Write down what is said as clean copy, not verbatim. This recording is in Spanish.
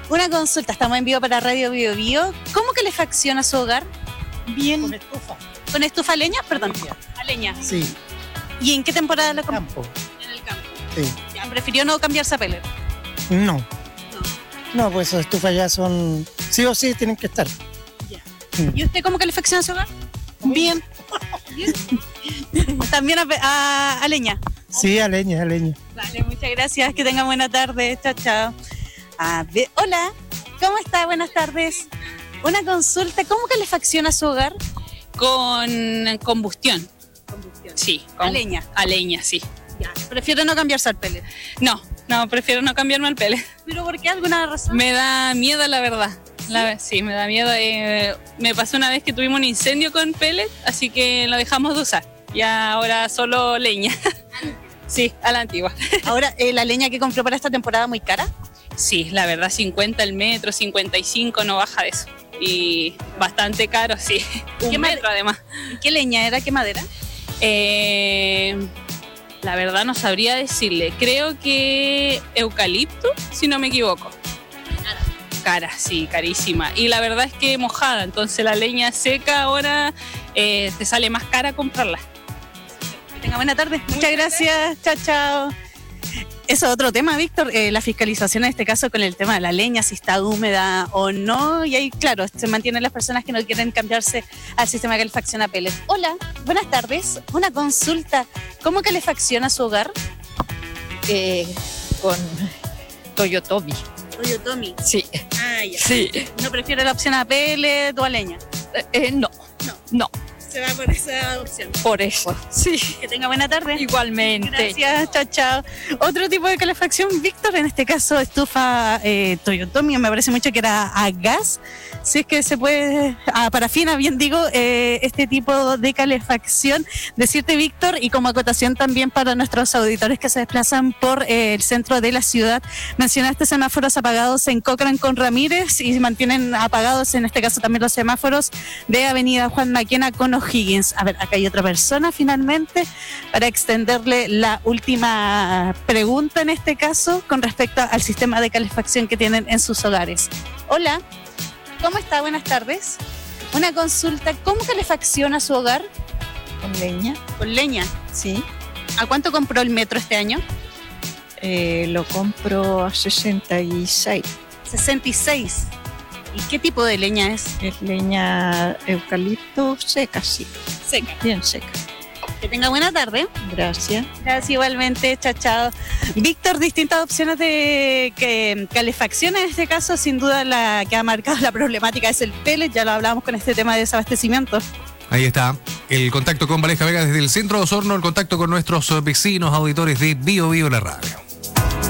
Una consulta, estamos en vivo para Radio Bio Bio. ¿Cómo calefacciona su hogar? Bien. Con estufa. ¿Con estufa a leña? Perdón. Leña. A leña. Sí, ¿Y en qué temporada lo compró? campo. En el campo. Sí. Ya, prefirió no cambiarse a pellet. No. No, pues esas estufas ya son. Sí o sí tienen que estar. ¿Y usted cómo calefacciona su hogar? Bien. También a leña. Sí, a leña, a leña. Vale, muchas gracias. Que tengan buena tarde. Chao, chao. Hola, ¿cómo está? Buenas tardes. Una consulta, ¿cómo calefacciona su hogar? Con combustión. Sí. A leña. A leña, sí. Ya. Prefiero no cambiarse al pellet. No, prefiero no cambiarme al pellet. ¿Pero por qué? ¿Alguna razón? Me da miedo, la verdad. Sí, me da miedo. Me pasó una vez que tuvimos un incendio con pellet, así que lo dejamos de usar. Ya ahora solo leña. Sí, a la antigua. Ahora, ¿la leña que compró para esta temporada muy cara? Sí, la verdad, 50 el metro, 55, no baja de eso. Y bastante caro, sí. ¿Qué Un metro además. ¿Qué leña era? ¿Qué madera? La verdad no sabría decirle. Creo que eucalipto, si no me equivoco. Cara, sí, carísima. Y la verdad es que mojada, entonces la leña seca ahora te sale más cara comprarla. Que tenga buena tarde. Muchas gracias. Chao, chao. Eso es otro tema, Víctor, la fiscalización en este caso con el tema de la leña, si está húmeda o no, y ahí, claro, se mantienen las personas que no quieren cambiarse al sistema de calefacción a pellet. Hola, buenas tardes. Una consulta, ¿cómo calefacciona su hogar? Con Toyotomi. Toyotomi. Sí. Ah, ya. Sí. ¿No prefiere la opción a pellet o a leña? No. Se va por esa opción. Por eso. Sí. Que tenga buena tarde. Igualmente. Gracias, chao, chao. Otro tipo de calefacción, Víctor, en este caso estufa Toyotomi, me parece mucho que era a gas, si es que se puede, a parafina, bien digo, este tipo de calefacción. Decirte, Víctor, y como acotación también para nuestros auditores que se desplazan por el centro de la ciudad, mencionaste semáforos apagados en Cochrane con Ramírez y mantienen apagados en este caso también los semáforos de Avenida Juan Maquena con O'Higgins. A ver, acá hay otra persona finalmente para extenderle la última pregunta en este caso con respecto al sistema de calefacción que tienen en sus hogares. Hola, ¿cómo está? Buenas tardes. Una consulta, ¿cómo calefacciona su hogar? Con leña. Con leña. Sí. ¿A cuánto compró el metro este año? Lo compro a 66. 66. ¿Y qué tipo de leña es? Es leña eucalipto seca, sí. Seca. Bien seca. Que tenga buena tarde. Gracias. Gracias igualmente, chao, chao. Víctor, distintas opciones de calefacción, en este caso sin duda la que ha marcado la problemática es el pellet, ya lo hablábamos con este tema de desabastecimiento. Ahí está, el contacto con Valesca Vega desde el centro de Osorno, el contacto con nuestros vecinos, auditores de Bio Bio la radio.